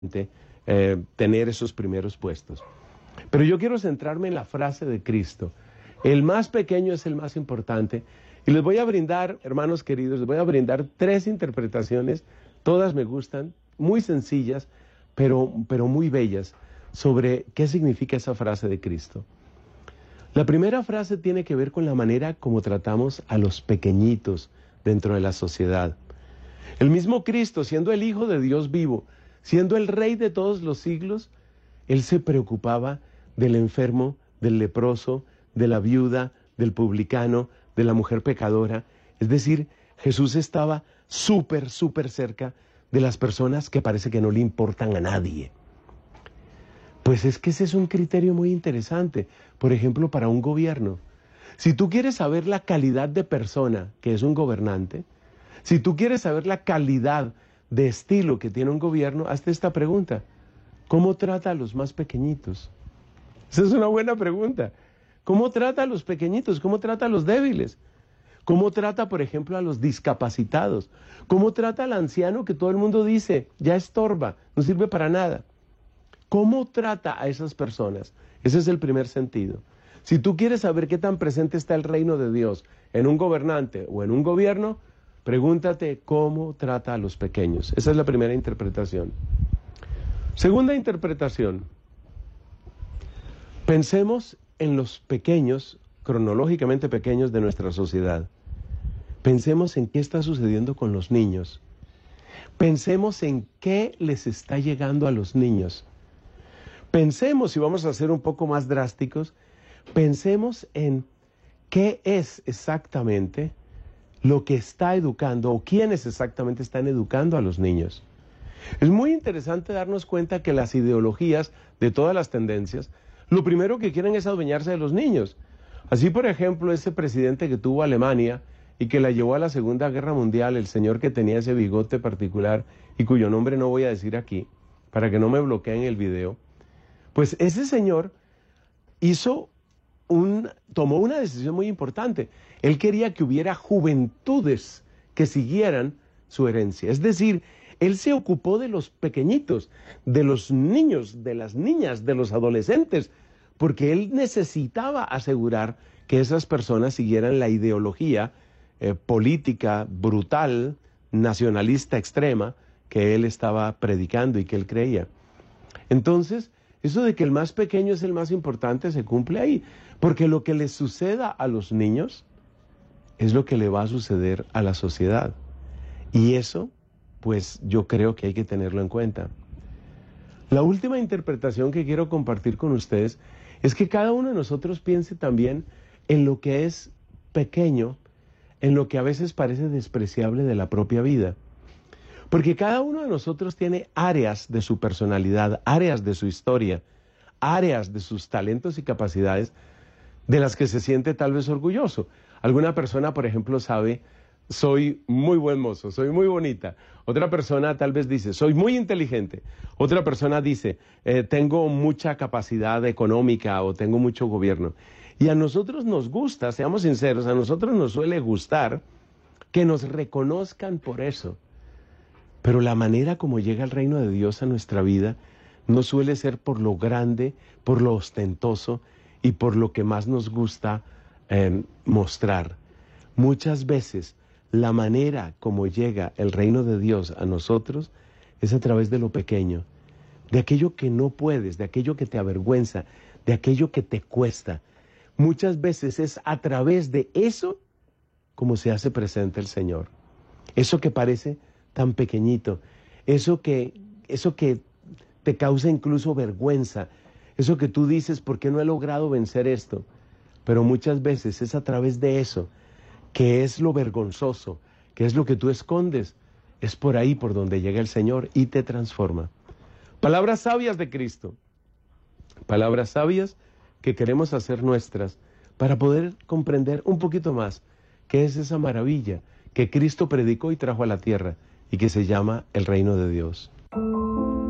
tener esos primeros puestos. Pero yo quiero centrarme en la frase de Cristo. El más pequeño es el más importante. Y les voy a brindar, hermanos queridos, les voy a brindar 3 interpretaciones, todas me gustan, muy sencillas, pero muy bellas, sobre qué significa esa frase de Cristo. La primera frase tiene que ver con la manera como tratamos a los pequeñitos dentro de la sociedad. El mismo Cristo, siendo el Hijo de Dios vivo, siendo el Rey de todos los siglos, Él se preocupaba del enfermo, del leproso, de la viuda, del publicano, de la mujer pecadora. Es decir, Jesús estaba súper cerca de las personas que parece que no le importan a nadie. Pues es que ese es un criterio muy interesante, por ejemplo, para un gobierno. Si tú quieres saber la calidad de persona que es un gobernante, si tú quieres saber la calidad de estilo que tiene un gobierno, hazte esta pregunta: ¿cómo trata a los más pequeñitos? Esa es una buena pregunta. ¿Cómo trata a los pequeñitos? ¿Cómo trata a los débiles? ¿Cómo trata, por ejemplo, a los discapacitados? ¿Cómo trata al anciano que todo el mundo dice, ya estorba, no sirve para nada? ¿Cómo trata a esas personas? Ese es el primer sentido. Si tú quieres saber qué tan presente está el reino de Dios en un gobernante o en un gobierno, pregúntate cómo trata a los pequeños. Esa es la primera interpretación. Segunda interpretación. Pensemos en los pequeños, cronológicamente pequeños de nuestra sociedad. Pensemos en qué está sucediendo con los niños. Pensemos en qué les está llegando a los niños. Pensemos, si vamos a ser un poco más drásticos, pensemos en qué es exactamente lo que está educando o quiénes exactamente están educando a los niños. Es muy interesante darnos cuenta que las ideologías de todas las tendencias, lo primero que quieren es adueñarse de los niños. Así, por ejemplo, ese presidente que tuvo Alemania y que la llevó a la Segunda Guerra Mundial, el señor que tenía ese bigote particular y cuyo nombre no voy a decir aquí, para que no me bloqueen el video, pues ese señor tomó una decisión muy importante. Él quería que hubiera juventudes que siguieran su herencia. Es decir, él se ocupó de los pequeñitos, de los niños, de las niñas, de los adolescentes, porque él necesitaba asegurar que esas personas siguieran la ideología política brutal, nacionalista extrema, que él estaba predicando y que él creía. Entonces, eso de que el más pequeño es el más importante se cumple ahí, porque lo que le suceda a los niños es lo que le va a suceder a la sociedad. Y eso, pues yo creo que hay que tenerlo en cuenta. La última interpretación que quiero compartir con ustedes es que cada uno de nosotros piense también en lo que es pequeño, en lo que a veces parece despreciable de la propia vida. Porque cada uno de nosotros tiene áreas de su personalidad, áreas de su historia, áreas de sus talentos y capacidades de las que se siente tal vez orgulloso. Alguna persona, por ejemplo, sabe: soy muy buen mozo, soy muy bonita. Otra persona tal vez dice: soy muy inteligente. Otra persona dice: tengo mucha capacidad económica o tengo mucho gobierno. Y a nosotros nos gusta, seamos sinceros, a nosotros nos suele gustar que nos reconozcan por eso. Pero la manera como llega el reino de Dios a nuestra vida no suele ser por lo grande, por lo ostentoso y por lo que más nos gusta mostrar. Muchas veces la manera como llega el reino de Dios a nosotros es a través de lo pequeño, de aquello que no puedes, de aquello que te avergüenza, de aquello que te cuesta. Muchas veces es a través de eso como se hace presente el Señor. Eso que parece tan pequeñito, eso que te causa incluso vergüenza, eso que tú dices: ¿por qué no he logrado vencer esto? Pero muchas veces es a través de eso, que es lo vergonzoso, que es lo que tú escondes, es por ahí por donde llega el Señor y te transforma. Palabras sabias de Cristo, palabras sabias que queremos hacer nuestras para poder comprender un poquito más qué es esa maravilla que Cristo predicó y trajo a la tierra y que se llama el reino de Dios.